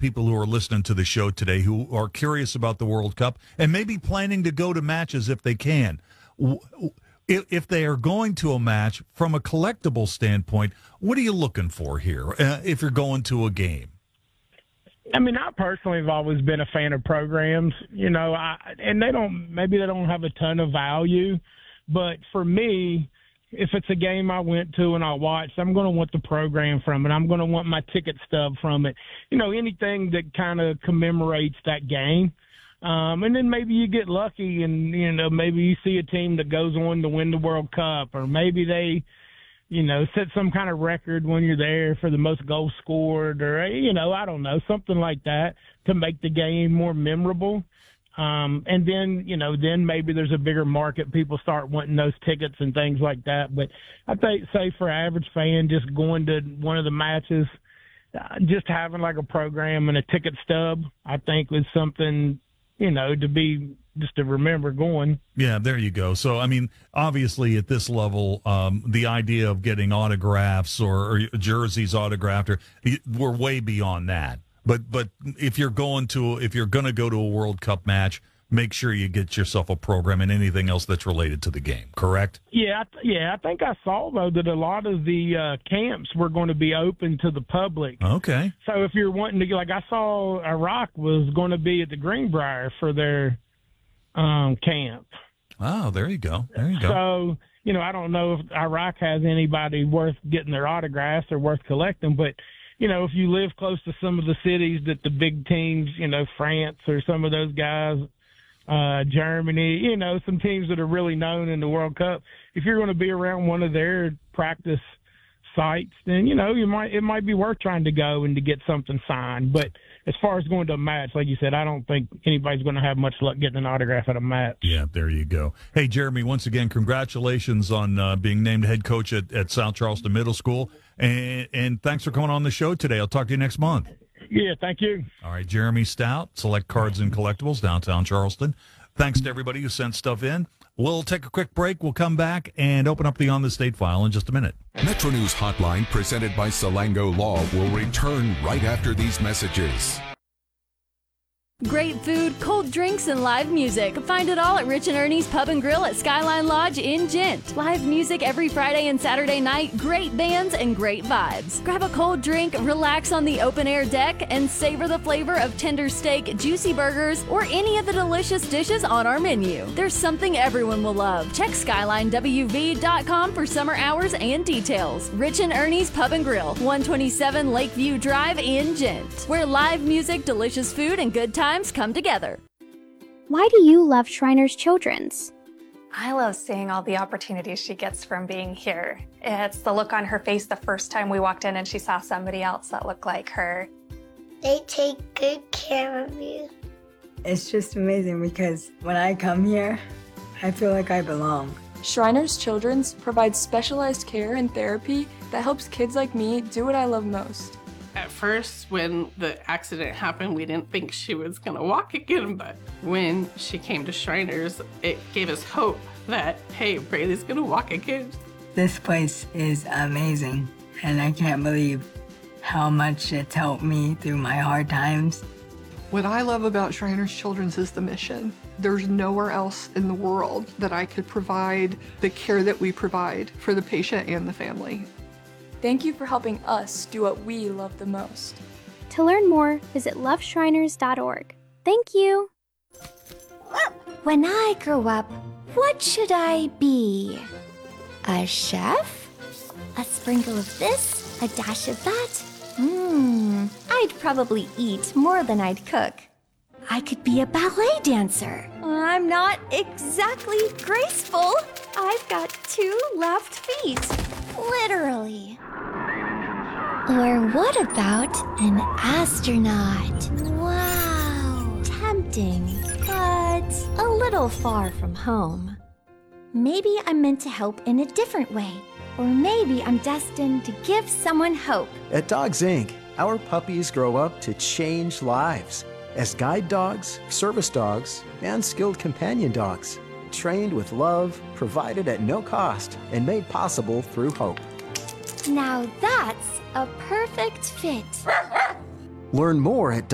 people who are listening to the show today who are curious about the World Cup and maybe planning to go to matches if they can. If they are going to a match from a collectible standpoint, what are you looking for here if you're going to a game? I mean, I personally have always been a fan of programs, and maybe they don't have a ton of value, but for me, if it's a game I went to and I watched, I'm going to want the program from it. I'm going to want my ticket stub from it. Anything that kind of commemorates that game. And then maybe you get lucky and, maybe you see a team that goes on to win the World Cup, or maybe they, set some kind of record when you're there for the most goals scored, or, I don't know, something like that to make the game more memorable. And then, then maybe there's a bigger market. People start wanting those tickets and things like that. But I think, say, for an average fan, just going to one of the matches, just having like a program and a ticket stub, I think was something, to remember going. Yeah, there you go. So, I mean, obviously at this level, the idea of getting autographs or jerseys autographed, we're way beyond that. But if you're going to go to a World Cup match, make sure you get yourself a program and anything else that's related to the game. Correct? Yeah. I think I saw though that a lot of the camps were going to be open to the public. Okay. So if you're wanting to, like I saw Iraq was going to be at the Greenbrier for their camp. Oh, there you go. So I don't know if Iraq has anybody worth getting their autographs or worth collecting, but. If you live close to some of the cities that the big teams, France or some of those guys, Germany, some teams that are really known in the World Cup, if you're going to be around one of their practice sites, then, it might be worth trying to go and to get something signed. But as far as going to a match, like you said, I don't think anybody's going to have much luck getting an autograph at a match. Yeah, there you go. Hey, Jeremy, once again, congratulations on being named head coach at South Charleston Middle School. And thanks for coming on the show today. I'll talk to you next month. Yeah, thank you. All right, Jeremy Stout, Select Cards and Collectibles, downtown Charleston. Thanks to everybody who sent stuff in. We'll take a quick break. We'll come back and open up the On the State file in just a minute. Metro News Hotline, presented by Salango Law, will return right after these messages. Great food, cold drinks, and live music. Find it all at Rich and Ernie's Pub and Grill at Skyline Lodge in Gent. Live music every Friday and Saturday night, great bands, and great vibes. Grab a cold drink, relax on the open-air deck, and savor the flavor of tender steak, juicy burgers, or any of the delicious dishes on our menu. There's something everyone will love. Check SkylineWV.com for summer hours and details. Rich and Ernie's Pub and Grill, 127 Lakeview Drive in Gent, where live music, delicious food, and good times come together. Why do you love Shriners Children's? I love seeing all the opportunities she gets from being here. It's the look on her face the first time we walked in and she saw somebody else that looked like her. They take good care of you. It's just amazing because when I come here, I feel like I belong. Shriners Children's provides specialized care and therapy that helps kids like me do what I love most. At first, when the accident happened, we didn't think she was gonna walk again, but when she came to Shriners, it gave us hope that, hey, Braylee's gonna walk again. This place is amazing, and I can't believe how much it's helped me through my hard times. What I love about Shriners Children's is the mission. There's nowhere else in the world that I could provide the care that we provide for the patient and the family. Thank you for helping us do what we love the most. To learn more, visit loveshriners.org. Thank you. When I grow up, what should I be? A chef? A sprinkle of this, a dash of that? I'd probably eat more than I'd cook. I could be a ballet dancer. I'm not exactly graceful. I've got 2 left feet. Literally. Or what about an astronaut? Wow. Tempting, but a little far from home. Maybe I'm meant to help in a different way. Or maybe I'm destined to give someone hope. At Dogs Inc., our puppies grow up to change lives as guide dogs, service dogs, and skilled companion dogs. Trained with love, provided at no cost, and made possible through hope. Now that's a perfect fit. Learn more at